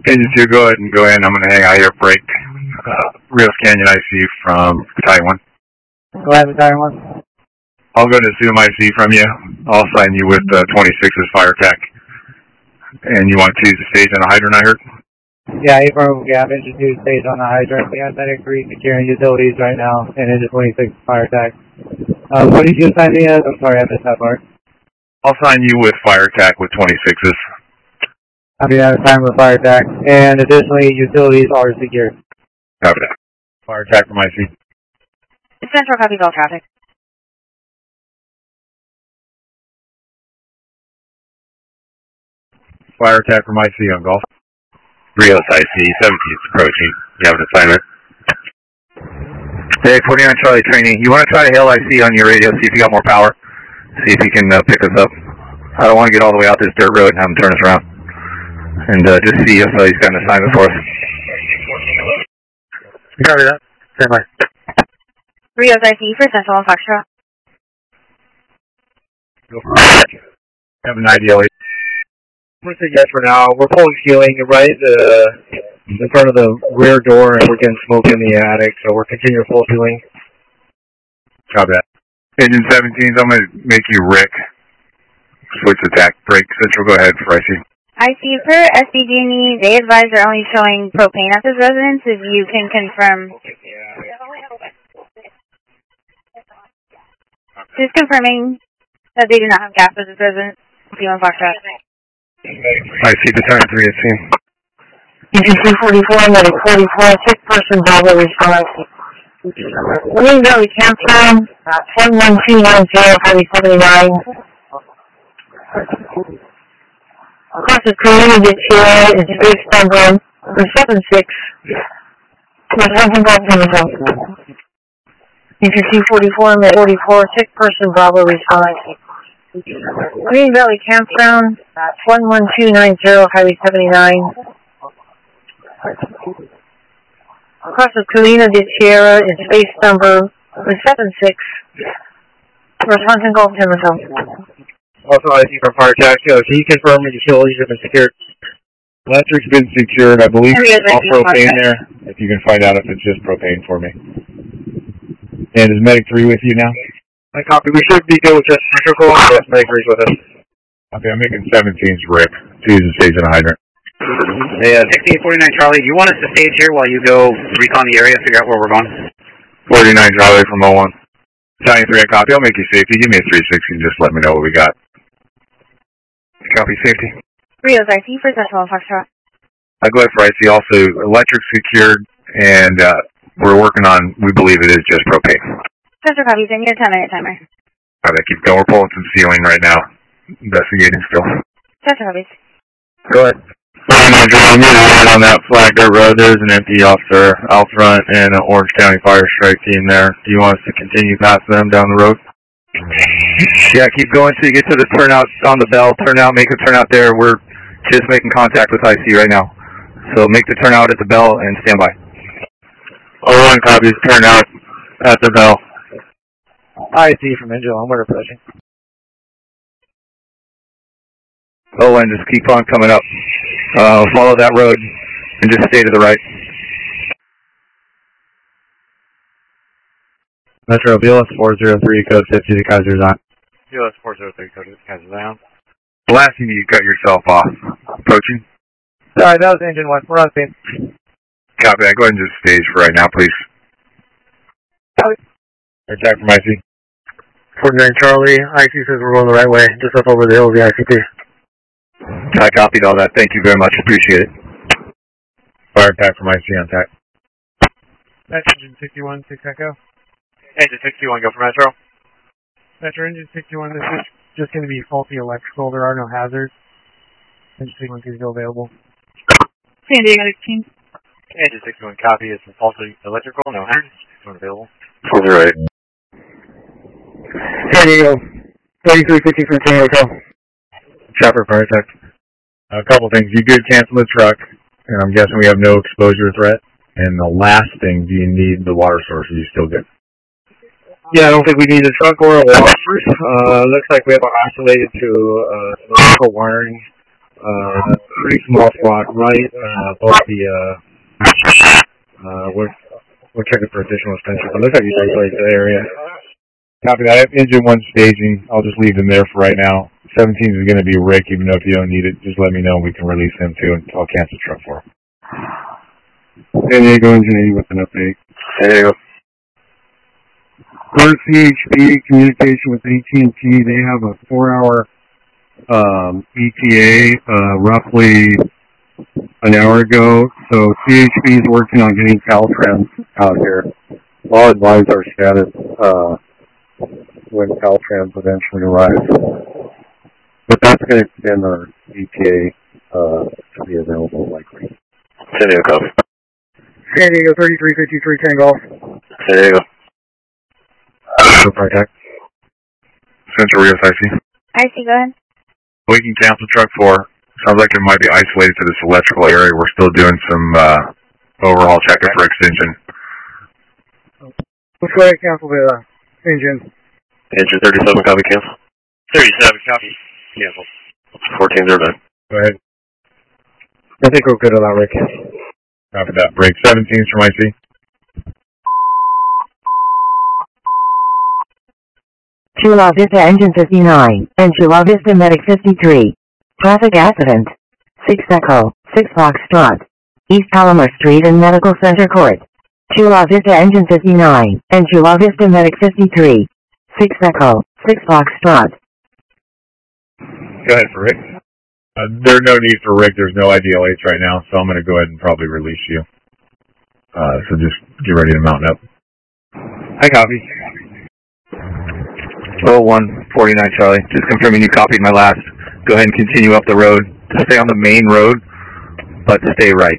Engine 2, go ahead and go in. I'm going to hang out here, break. Rios Canyon IC from Battalion 1. Go ahead, Battalion 1. I'll go to assume IC from you. I'll sign you with 26's fire tech. And you want to use the stage on the hydrant, I heard? Yeah, affirmative gap. Engine 2 stays on the hydrant. We have Medic 3 securing utilities right now, and Engine 26 fire tech. What did you assign me as? I'm sorry, I missed that part. I'll sign you with fire tech with 26's. I'll be out of time with fire tech. And additionally, utilities are secured. Copy that. Fire tech from IC. Central copies all traffic. Fire attack from IC on Golf. Rios IC, 17's approaching. You have an assignment. Hey, 49 Charlie training. You want to try to hail IC on your radio, see if you got more power. See if you can pick us up. I don't want to get all the way out this dirt road and have him turn us around. And just see if he's got an assignment for us. Copy that. Stand by. Rios IC for Central and Foxtrot. Go for it. Have an idea. I'm going to say yes for now. We're pulling ceiling right in front of the rear door, and we're getting smoke in the attic, so we're continuing full ceiling. Copy that. Engine 17s, I'm going to make you Rick. Switch attack. Break. Central, go ahead for IC. IC per SDG&E, they advise they're only showing propane at this residence. If you can confirm. Just confirming that they do not have gas at this residence. If you want Foxtrot. IC Battalion 3 at scene. Engine 344, medic 44, 6-person Bravo response. William Valley Campground, 11290, Highway 79. Across the community chair is base number 76. Engine 244, medic 44, 6-person Bravo response. Green Valley Campground, 11290, Highway 79. Across the Colina de Sierra is base number 76. Wisconsin Gulf Timberville. Also, IC from fire attack. Can you confirm the utilities have been secured? Electric's been secured, I believe. All propane there. If you can find out if it's just propane for me. And is Medic 3 with you now? I copy. We should be good with just electrical. Yes, Medic 3's with us. Okay, I'm making 17's Rick. To use the stage in a hydrant. Hey, 1649 Charlie, do you want us to stage here while you go recon the area, figure out where we're going? 49 Charlie from 01. Battalion 3 at copy. I'll make you safety. Give me a 360 and just let me know what we got. Copy safety. Rios IC for Central and Foxtrot. I go ahead for IC also. Electric secured, and we're working on, we believe it is just propane. Central copies in your 10-minute timer. Alright, keep going. We're pulling some ceiling right now. Investigating still. Central copies. Go ahead. On that flag dirt road, there's an empty officer out front and an Orange County Fire Strike team there. Do you want us to continue past them down the road? Yeah, keep going till you get to the turnout on the bell. Turnout, make a turnout there. We're just making contact with IC right now. So make the turnout at the bell and stand by. 01 copies, turnout at the bell. IC from Angel, I'm approaching. 01, just keep on coming up. Follow that road and just stay to the right. Metro BLS 403, code 50 to Kaiser's on. BLS 403, code 50 to Kaiser's on. Blasting you, cut yourself off. Approaching. Sorry, that was Engine 1. We're on scene. Copy that. Go ahead and just stage for right now, please. Attack from IC. 49 Charlie, IC says we're going the right way, just up over the hill of the ICP. I copied all that. Thank you very much. Appreciate it. Fire attack from IC on tack. That's Engine 61, 6 Echo. Engine 61, go for Metro. Metro Engine 61, this is just going to be faulty electrical. There are no hazards. Engine 61 is still available. San Diego 16. Engine 61, copy. It's faulty electrical, no hazards. 61 available. 408. San Diego, 3350 from San Diego. Chopper fire attack. A couple things. You did cancel the truck, and I'm guessing we have no exposure threat. And the last thing, do you need the water source? Are you still good? Yeah, I don't think we need a truck or a water source. Looks like we have isolated to electrical wiring. pretty small spot right above the, we're checking for additional extension. It looks like you take the area. Copy that. I have engine 1 staging. I'll just leave them there for right now. 17 is going to be Rick, even though if you don't need it, just let me know and we can release him too, and I'll cancel truck 4. San Diego Engine 80 with an update. San Diego. Current CHP communication with AT&T. They have a 4-hour ETA roughly an hour ago. So CHP is working on getting Caltrans out here. I'll advise our status when Caltrans eventually arrives. But that's going to extend our ETA to be available likely. San Diego, copy. San Diego 3353 Tango. San Diego. Contact. Central Rios IC. IC, go ahead. We can cancel truck 4. Sounds like it might be isolated to this electrical area. We're still doing some overhaul checking for extension. Let's go ahead and cancel the engine. Engine 37, copy, cancel. 37, copy. Cancel. 1409. Go ahead. I think we're good on that, Rick. Copy that. Break 17's from IC. Chula Vista Engine 59, and Chula Vista Medic 53. Traffic accident. 6 Echo, 6 Foxtrot. East Palomar Street and Medical Center Court. Chula Vista Engine 59, and Chula Vista Medic 53. 6 Echo, 6 Foxtrot. Go ahead for Rick. There's no need for Rick. There's no IDLH right now, so I'm going to go ahead and probably release you. So just get ready to mount up. I copy. 0149 Charlie. Just confirming you copied my last. Go ahead and continue up the road. To stay on the main road, but to stay right.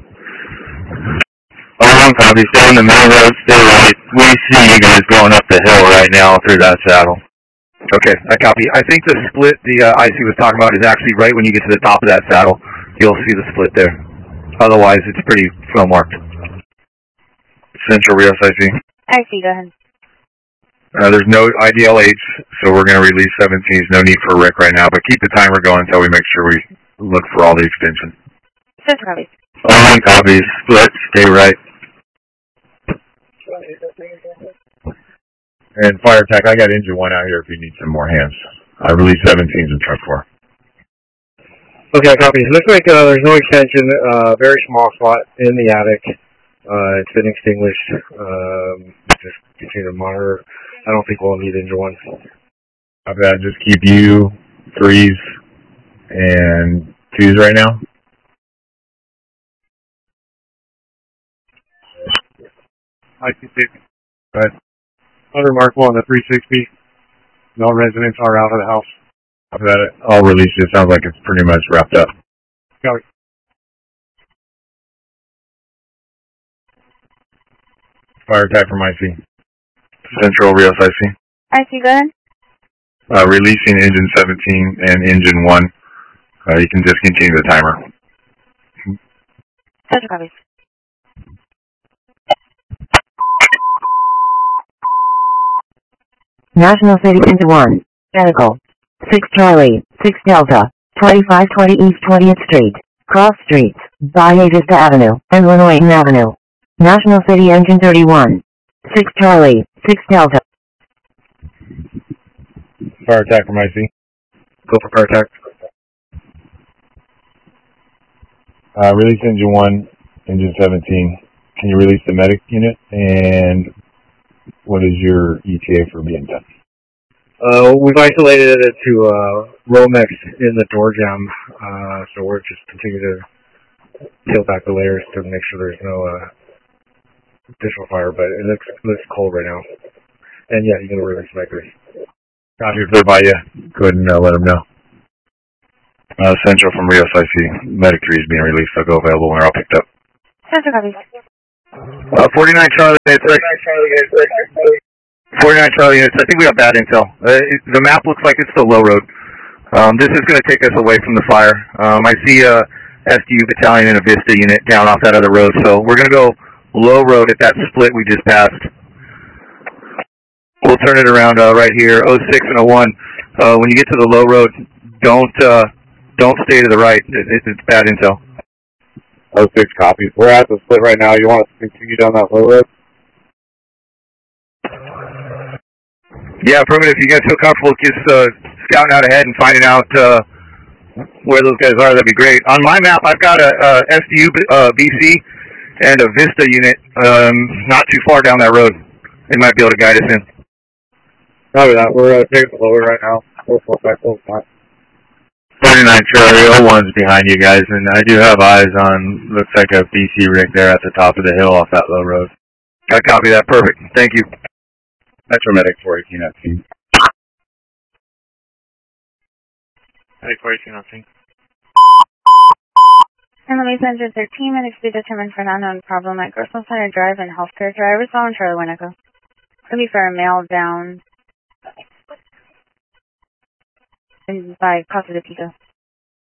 01 copy. Stay on the main road, stay right. We see you guys going up the hill right now through that saddle. Okay, I copy. I think the split the IC was talking about is actually right when you get to the top of that saddle. You'll see the split there. Otherwise, it's pretty well marked. Central Rios IC. IC, go ahead. There's no IDLH, so we're going to release 17s. No need for Rick right now, but keep the timer going until we make sure we look for all the extension. Central copies. 01 copies. Split, stay right. And Fire Tech, I got engine 1 out here if you need some more hands. I released 17s in truck 4. Okay, copy. Looks like there's no extension. Very small spot in the attic. It's been extinguished. Just continue to monitor. I don't think we'll need engine 1. Copy that. Just keep you 3s and 2s right now. I can see. Go ahead. Unremarkable on the 360. No residents are out of the house. Copy that. I'll release it. Sounds like it's pretty much wrapped up. Copy. Fire Tech from IC. Central Rios IC. IC, go ahead. Releasing engine 17 and engine 1. You can just continue the timer. Central copies. National City into 1. Medical. 6 Charlie, 6 Delta, 2520 East 20th Street, Cross Streets, Bahia Vista Avenue, and Lenoyton Avenue. National City Engine 31. 6 Charlie, 6 Delta. Fire Attack from IC. Go for Fire Attack. Release engine 1, engine 17. Can you release the medic unit? And what is your ETA for being done? We've isolated it to Romex in the door jam, so we're just continuing to peel back the layers to make sure there's no additional fire, but it looks cold right now. And yeah, you're going to release Mercury. Copy if they're by you. Go ahead and let them know. Central from Rios IC. Medic 3 is being released. They'll go available when they're all picked up. Central copies. 49 Charlie, 49 Charlie units. I think we got bad intel. The map looks like it's still low road. This is going to take us away from the fire. I see a SDU battalion and a Vista unit down off that other road, so we're going to go low road at that split we just passed. We'll turn it around right here, 06 and 01. When you get to the low road, don't don't stay to the right. It's bad intel. 06 copies. We're at the split right now. You want us to continue down that low road? Yeah, affirmative. If you guys feel comfortable just scouting out ahead and finding out where those guys are, that'd be great. On my map, I've got a SDU BC and a Vista unit not too far down that road. They might be able to guide us in. Copy that. We're taking the lower right now. 445. 39 Charlie, 01's behind you guys, and I do have eyes on, looks like a BC rig there at the top of the hill off that low road. I copy that. Perfect. Thank you. Metro Medic 418 at team. Medic 418 on scene. And Louise 113, medics be determined for an unknown problem at Grossman Center Drive and Healthcare Drive. It's on Charlie 1 Echo. Could be for a mail down by Casa de Pico.